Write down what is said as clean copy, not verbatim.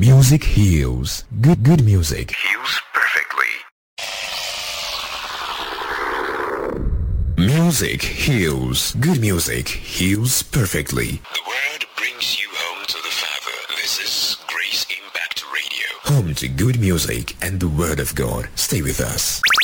Music heals. Good music heals perfectly. Music heals. Good music heals perfectly. The word brings you home to the Father. This is Grace Impact Radio. Home to good music and the Word of God. Stay with us.